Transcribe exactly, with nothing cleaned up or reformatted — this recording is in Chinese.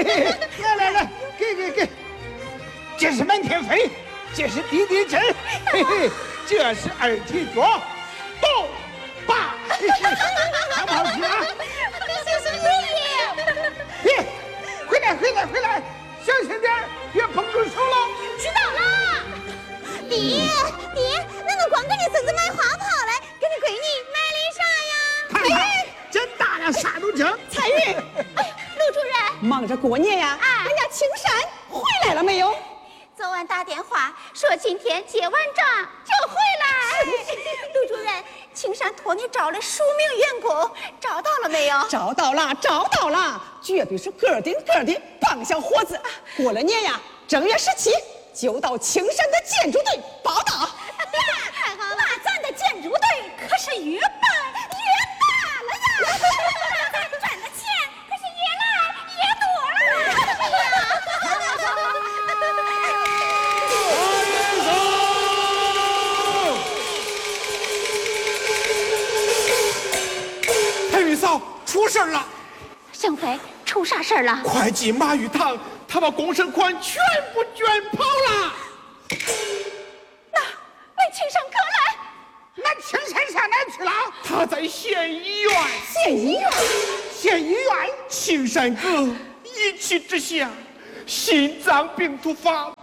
来来来，给给给，这是满天飞，这是滴滴针，嘿嘿，这是二踢脚，动吧，好不好听啊？ 谢谢爷爷。 别，回来回来回来，小心点，别碰住手了。 知道了。爹爹，那我光给你孙子买花炮嘞，给你闺女买的啥呀？ 看看，真大了，啥都整。 彩云， 哎，陆主任， 忙着过年呀？ 哎人家青山回来了没有？ 昨晚打电话说今天结完账就回来。陆主任，青山托你招了数名员工，找到了没有？ 找到了，找到了，绝对是个顶个的棒小伙子。过了年呀，正月十七就到青山的建筑队报道。 太好了，那咱的建筑队可是越办越大了呀！赚的钱可是越来越多了。哎呀！ 太云嫂，出事了！ 盛飞，出啥事儿了？ 会计马玉堂他把公审款全部卷跑了。 那那青山哥来？ 那青山上哪去了？ 他在县医院。 县医院， 县医院。 青山哥一气之下，心脏病突发，